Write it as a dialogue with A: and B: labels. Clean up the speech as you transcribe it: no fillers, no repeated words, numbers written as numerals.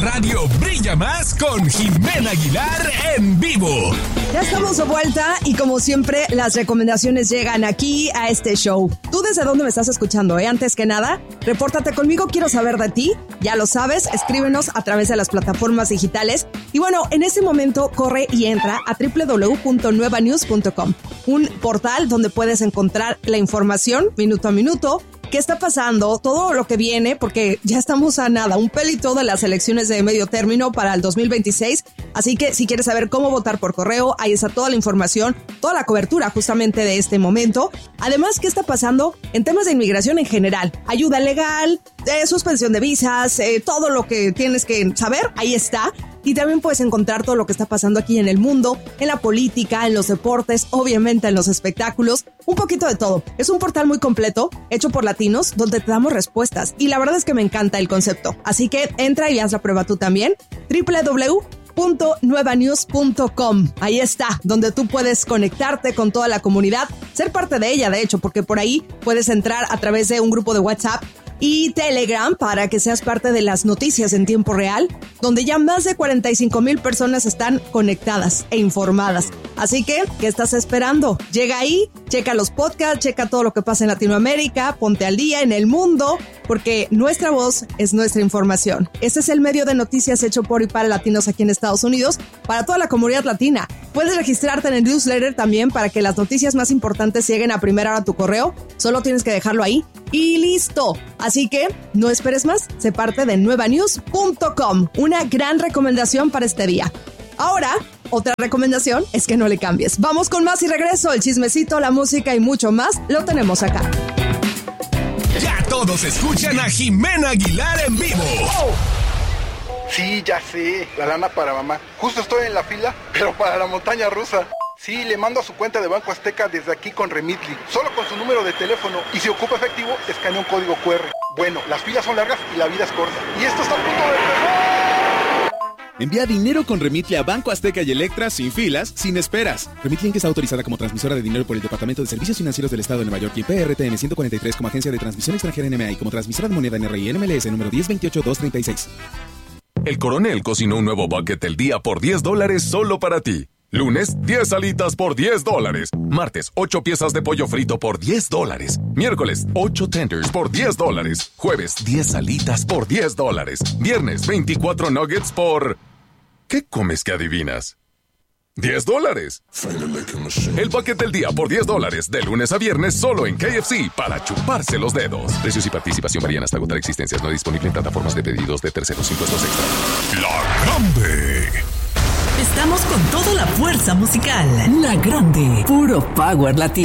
A: radio brilla más con Jimena Aguilar en vivo.
B: Ya estamos de vuelta y como siempre las recomendaciones llegan aquí a este show. ¿Tú desde dónde me estás escuchando? Antes que nada, repórtate conmigo, quiero saber de ti. Ya lo sabes, escríbenos a través de las plataformas digitales. Y bueno, en este momento corre y entra a www.nuevanews.com, un portal donde puedes encontrar la información minuto a minuto, qué está pasando, todo lo que viene, porque ya estamos a nada, un pelito de las elecciones de medio término para el 2026. Así que si quieres saber cómo votar por correo, ahí está toda la información, toda la cobertura justamente de este momento. Además, qué está pasando en temas de inmigración en general, ayuda legal, suspensión de visas, todo lo que tienes que saber, ahí está. Y también puedes encontrar todo lo que está pasando aquí en el mundo, en la política, en los deportes, obviamente en los espectáculos, un poquito de todo. Es un portal muy completo, hecho por latinos, donde te damos respuestas. Y la verdad es que me encanta el concepto. Así que entra y haz la prueba tú también. www.nuevanews.com. Ahí está, donde tú puedes conectarte con toda la comunidad, ser parte de ella, de hecho, porque por ahí puedes entrar a través de un grupo de WhatsApp y Telegram para que seas parte de las noticias en tiempo real, donde ya más de 45,000 personas están conectadas e informadas. Así que, ¿qué estás esperando? Llega ahí, checa los podcasts, checa todo lo que pasa en Latinoamérica, ponte al día en el mundo, porque nuestra voz es nuestra información. Este es el medio de noticias hecho por y para latinos aquí en Estados Unidos, para toda la comunidad latina. Puedes registrarte en el newsletter también para que las noticias más importantes lleguen a primera hora a tu correo. Solo tienes que dejarlo ahí y listo. Así que no esperes más, sé parte de nuevanews.com. Una gran recomendación para este día. Ahora, otra recomendación es que no le cambies. Vamos con más y regreso. El chismecito, la música y mucho más lo tenemos acá.
A: Ya todos escuchan a Jimena Aguilar en vivo.
C: Sí, ya sé, la lana para mamá. Justo estoy en la fila, pero para la montaña rusa. Sí, le mando a su cuenta de Banco Azteca desde aquí con Remitly, solo con su número de teléfono, y si ocupa efectivo, escanea un código QR. Bueno, las filas son largas y la vida es corta. Y esto está a punto de empezar.
D: Envía dinero con Remitly a Banco Azteca y Electra sin filas, sin esperas. Remitly Inc. está autorizada como transmisora de dinero por el Departamento de Servicios Financieros del Estado de Nueva York y PRTN 143 como agencia de transmisión extranjera NMA y como transmisora de moneda NRI NMLS número 1028236.
E: El Coronel cocinó un nuevo bucket del día por $10 solo para ti. Lunes, 10 alitas por $10. Martes, 8 piezas de pollo frito por $10. Miércoles, 8 tenders por $10. Jueves, 10 alitas por $10. Viernes, 24 nuggets por... ¿Qué comes que adivinas? $10. El bucket del día por $10, de lunes a viernes solo en KFC, para chuparse los dedos. Precios y participación varían hasta agotar existencias. No disponible en plataformas de pedidos de terceros, impuestos extra.
A: La Grande.
F: Estamos con toda la fuerza musical. La Grande, puro power latino.